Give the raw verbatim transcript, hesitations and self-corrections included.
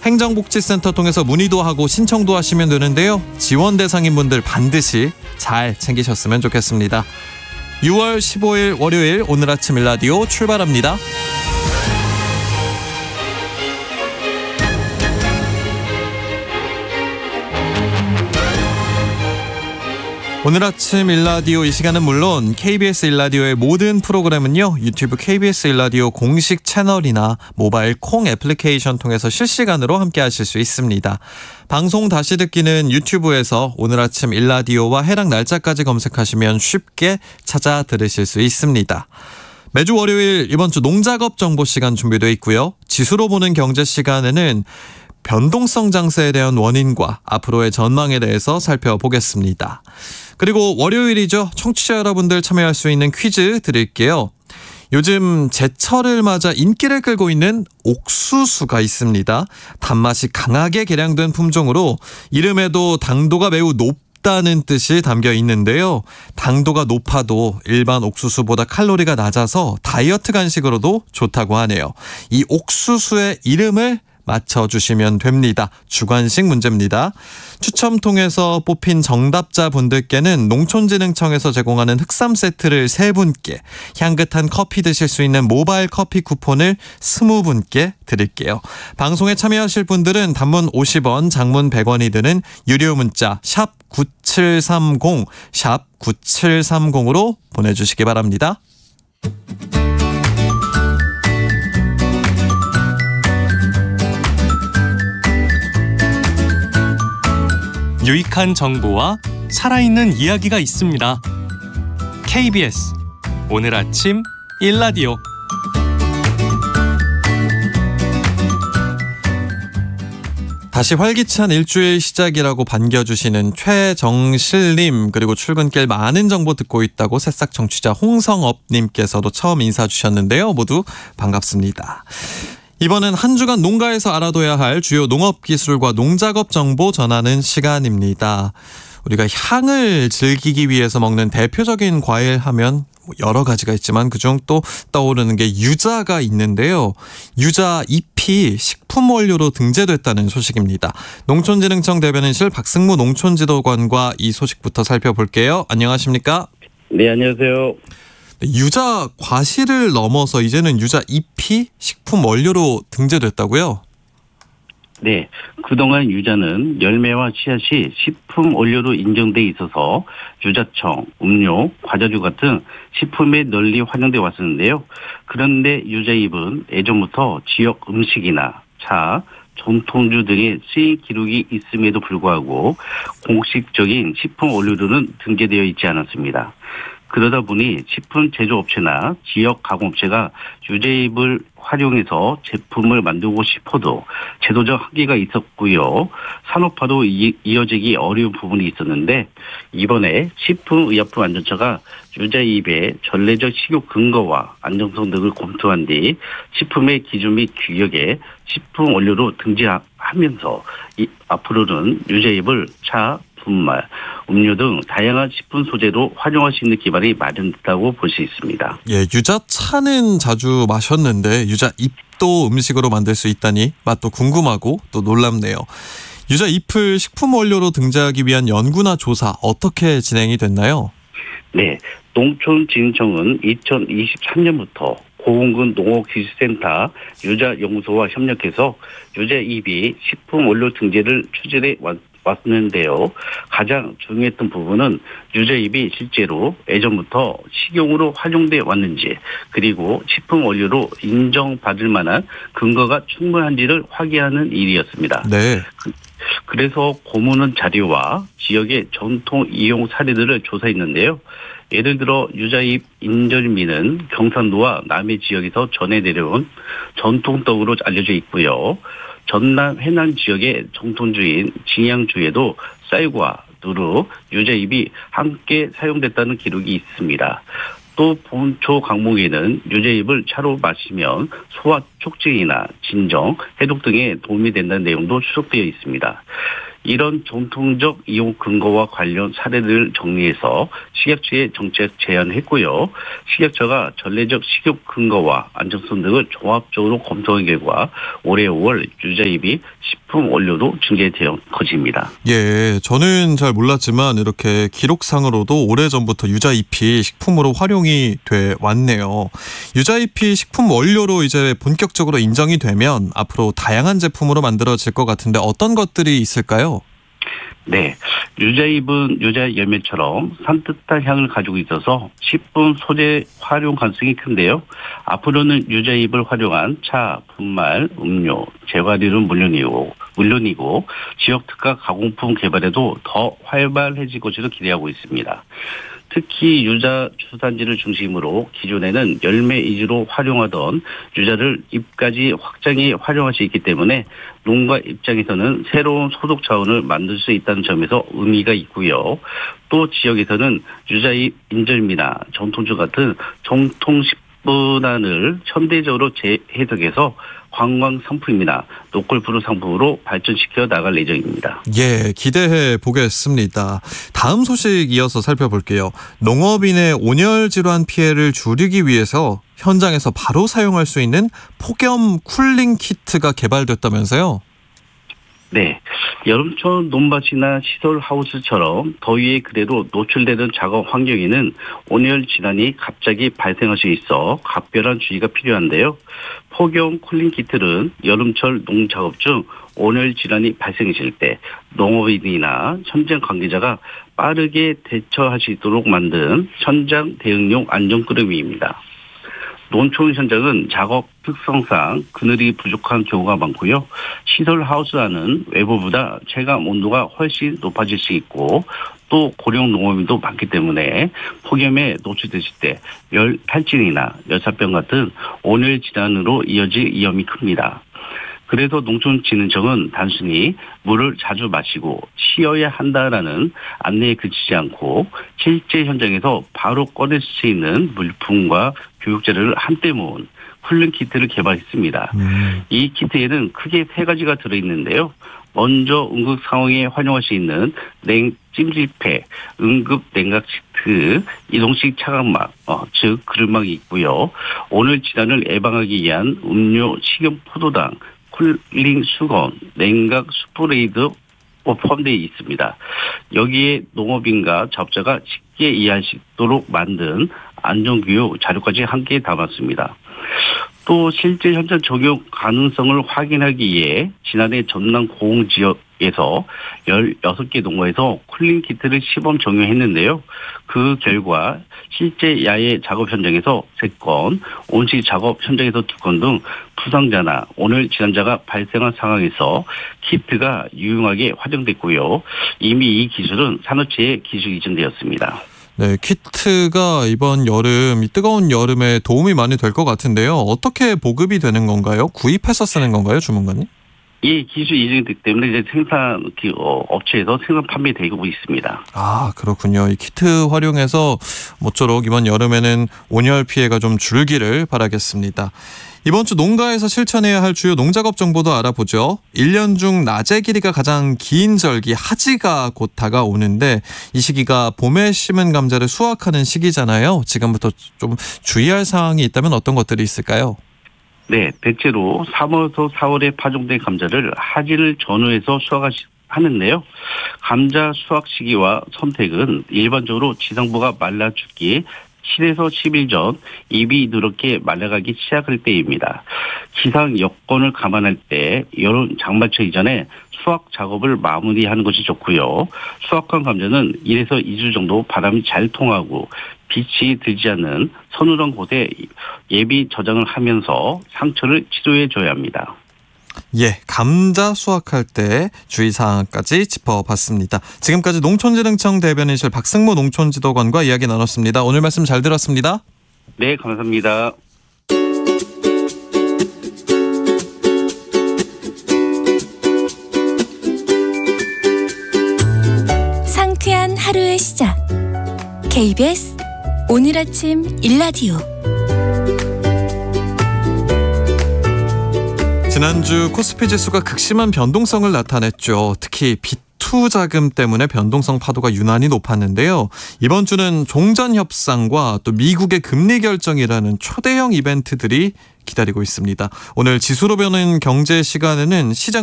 행정복지센터 통해서 문의도 하고 신청도 하시면 되는데요. 지원 대상인 분들 반드시 잘 챙기셨으면 좋겠습니다. 유월 십오일 월요일 오늘 아침 일라디오 출발합니다. 오늘 아침 일라디오 이 시간은 물론 케이비에스 일라디오의 모든 프로그램은요. 유튜브 케이비에스 일라디오 공식 채널이나 모바일 콩 애플리케이션 통해서 실시간으로 함께 하실 수 있습니다. 방송 다시 듣기는 유튜브에서 오늘 아침 일라디오와 해당 날짜까지 검색하시면 쉽게 찾아 들으실 수 있습니다. 매주 월요일 이번 주 농작업 정보 시간 준비되어 있고요. 지수로 보는 경제 시간에는 변동성 장세에 대한 원인과 앞으로의 전망에 대해서 살펴보겠습니다. 그리고 월요일이죠. 청취자 여러분들 참여할 수 있는 퀴즈 드릴게요. 요즘 제철을 맞아 인기를 끌고 있는 옥수수가 있습니다. 단맛이 강하게 개량된 품종으로 이름에도 당도가 매우 높다는 뜻이 담겨 있는데요. 당도가 높아도 일반 옥수수보다 칼로리가 낮아서 다이어트 간식으로도 좋다고 하네요. 이 옥수수의 이름을 맞춰주시면 됩니다. 주관식 문제입니다. 추첨 통해서 뽑힌 정답자분들께는 농촌진흥청에서 제공하는 흑삼 세트를 세 분께, 향긋한 커피 드실 수 있는 모바일 커피 쿠폰을 스무 분께 드릴게요. 방송에 참여하실 분들은 단문 오십 원, 장문 백 원이 드는 유료 문자 샵 구칠삼공, 샵 구칠삼공으로 보내주시기 바랍니다. 유익한 정보와 살아있는 이야기가 있습니다. 케이비에스 오늘 아침 일라디오. 다시 활기찬 일주일 시작이라고 반겨주시는 최정실님, 그리고 출근길 많은 정보 듣고 있다고 새싹 청취자 홍성업님께서도 처음 인사 주셨는데요. 모두 반갑습니다. 이번엔 한 주간 농가에서 알아둬야 할 주요 농업기술과 농작업 정보 전하는 시간입니다. 우리가 향을 즐기기 위해서 먹는 대표적인 과일 하면 여러 가지가 있지만 그중 또 떠오르는 게 유자가 있는데요. 유자 잎이 식품 원료로 등재됐다는 소식입니다. 농촌진흥청 대변인실 박승무 농촌지도관과 이 소식부터 살펴볼게요. 안녕하십니까? 네, 안녕하세요. 유자 과실을 넘어서 이제는 유자 잎이 식품 원료로 등재됐다고요? 네, 그동안 유자는 열매와 씨앗이 식품 원료로 인정돼 있어서 유자청, 음료, 과자류 같은 식품에 널리 활용돼 왔었는데요. 그런데 유자잎은 예전부터 지역 음식이나 차, 전통주 등의 쓰인 기록이 있음에도 불구하고 공식적인 식품 원료로는 등재되어 있지 않았습니다. 그러다 보니 식품 제조업체나 지역 가공업체가 유자잎을 활용해서 제품을 만들고 싶어도 제도적 한계가 있었고요. 산업화도 이어지기 어려운 부분이 있었는데 이번에 식품의약품안전처가 유자잎의 전례적 식욕 근거와 안정성 등을 검토한 뒤 식품의 기준 및 규격에 식품 원료로 등재하면서 이, 앞으로는 유자잎을 차, 분말, 음료 등 다양한 식품 소재로 활용할 수 있는 기반이 마련됐다고 볼 수 있습니다. 예, 유자차는 자주 마셨는데 유자 잎도 음식으로 만들 수 있다니 맛도 궁금하고 또 놀랍네요. 유자 잎을 식품 원료로 등재하기 위한 연구나 조사 어떻게 진행이 됐나요? 네, 농촌진흥청은 이천이십삼 년부터 고흥군 농업기술센터 유자연구소와 협력해서 유자잎이 식품 원료 등재를 추진해 왔 왔는데요. 가장 중요했던 부분은 유자잎이 실제로 예전부터 식용으로 활용돼 왔는지, 그리고 식품 원료로 인정받을 만한 근거가 충분한지를 확인하는 일이었습니다. 네. 그, 그래서 고문원 자료와 지역의 전통 이용 사례들을 조사했는데요. 예를 들어 유자잎 인절미는 경상도와 남해 지역에서 전해 내려온 전통떡으로 알려져 있고요. 전남 해남 지역의 정통주인 진양주에도 쌀과 누루, 유자잎이 함께 사용됐다는 기록이 있습니다. 또 본초 강목에는 유자잎을 차로 마시면 소화 촉진이나 진정, 해독 등에 도움이 된다는 내용도 추적되어 있습니다. 이런 전통적 이용 근거와 관련 사례들을 정리해서 식약처에 정책 제안했고요. 식약처가 전례적 식욕 근거와 안정성 등을 종합적으로 검토한 결과 올해 오월 유자잎이 식품 원료로 증개되어 커집니다. 예, 저는 잘 몰랐지만 이렇게 기록상으로도 오래전부터 유자잎이 식품으로 활용이 돼 왔네요. 유자잎이 식품 원료로 이제 본격적으로 인정이 되면 앞으로 다양한 제품으로 만들어질 것 같은데 어떤 것들이 있을까요? 네, 유자잎은 유자 열매처럼 산뜻한 향을 가지고 있어서 식품 소재 활용 가능성이 큰데요. 앞으로는 유자잎을 활용한 차, 분말, 음료, 제과류는 물론이고, 물론이고 지역 특화 가공품 개발에도 더 활발해질 것으로 기대하고 있습니다. 특히 유자 주산지를 중심으로 기존에는 열매 위주로 활용하던 유자를 잎까지 확장해 활용할 수 있기 때문에 농가 입장에서는 새로운 소득 자원을 만들 수 있다는 점에서 의미가 있고요. 또 지역에서는 유자잎 인절미나 전통주 같은 정통식분안을 현대적으로 재해석해서 관광 상품이나 로컬 푸드 상품으로 발전시켜 나갈 예정입니다. 예, 기대해 보겠습니다. 다음 소식 이어서 살펴볼게요. 농업인의 온열 질환 피해를 줄이기 위해서 현장에서 바로 사용할 수 있는 폭염 쿨링 키트가 개발됐다면서요? 네, 여름철 논밭이나 시설 하우스처럼 더위에 그대로 노출되는 작업 환경에는 온열 질환이 갑자기 발생할 수 있어 각별한 주의가 필요한데요. 폭염 쿨링 키트는 여름철 농작업 중 온열 질환이 발생했을 때 농업인이나 현장 관계자가 빠르게 대처할 수 있도록 만든 현장 대응용 안전 끄러미입니다. 농촌 현장은 작업 특성상 그늘이 부족한 경우가 많고요. 시설 하우스 안은 외부보다 체감 온도가 훨씬 높아질 수 있고 또 고령 농업인도 많기 때문에 폭염에 노출됐을 때 열 탈진이나 열사병 같은 온열 질환으로 이어질 위험이 큽니다. 그래서 농촌진흥청은 단순히 물을 자주 마시고 쉬어야 한다라는 안내에 그치지 않고 실제 현장에서 바로 꺼낼 수 있는 물품과 교육 자료를 한때 모은 쿨링 키트를 개발했습니다. 음. 이 키트에는 크게 세 가지가 들어있는데요. 먼저 응급 상황에 활용할 수 있는 냉 찜질팩, 응급 냉각 시트, 이동식 차광막, 어, 즉 그늘막이 있고요. 온열 질환을 예방하기 위한 음료, 식용 포도당, 쿨링 수건, 냉각 스프레이도 포함되어 있습니다. 여기에 농업인과 자업자가 쉽게 이해할 수 있도록 만든 안전교육 자료까지 함께 담았습니다. 또 실제 현장 적용 가능성을 확인하기 위해 지난해 전남 고흥 지역에서 열여섯 개 농가에서 쿨링 키트를 시범 적용했는데요. 그 결과 실제 야외 작업 현장에서 세 건, 온실 작업 현장에서 두 건 등 부상자나 온열 질환자가 발생한 상황에서 키트가 유용하게 활용됐고요. 이미 이 기술은 산업체에 기술 이전되었습니다. 네, 키트가 이번 여름, 이 뜨거운 여름에 도움이 많이 될 것 같은데요. 어떻게 보급이 되는 건가요? 구입해서 쓰는 건가요, 주문관님? 이 기술 이전이기 때문에 이제 생산 업체에서 생산 판매되고 있습니다. 아, 그렇군요. 이 키트 활용해서 모쪼록 이번 여름에는 온열 피해가 좀 줄기를 바라겠습니다. 이번 주 농가에서 실천해야 할 주요 농작업 정보도 알아보죠. 일 년 중 낮의 길이가 가장 긴 절기 하지가 곧 다가오는데 이 시기가 봄에 심은 감자를 수확하는 시기잖아요. 지금부터 좀 주의할 사항이 있다면 어떤 것들이 있을까요? 네, 대체로 삼월에서 사월에 파종된 감자를 하지를 전후해서 수확하는데요. 감자 수확 시기와 선택은 일반적으로 지상부가 말라 죽기 칠에서 십 일 전 잎이 누렇게 말라가기 시작할 때입니다. 기상 여건을 감안할 때 여름 장마철 이전에 수확 작업을 마무리하는 것이 좋고요. 수확한 감자는 일에서 이 주 정도 바람이 잘 통하고 빛이 들지 않는 서늘한 곳에 예비 저장을 하면서 상처를 치료해 줘야 합니다. 예, 감자 수확할 때 주의사항까지 짚어봤습니다. 지금까지 농촌진흥청 대변인실 박승무 농촌지도관과 이야기 나눴습니다. 오늘 말씀 잘 들었습니다. 네, 감사합니다. 상쾌한 하루의 시작. 케이비에스 오늘 아침 일라디오. 지난주 코스피 지수가 극심한 변동성을 나타냈죠. 특히 투 자금 때문에 변동성 파도가 유난히 높았는데요. 이번 주는 종전 협상과 또 미국의 금리 결정이라는 초대형 이벤트들이 기다리고 있습니다. 오늘 지수로 보는 경제 시간에는 시장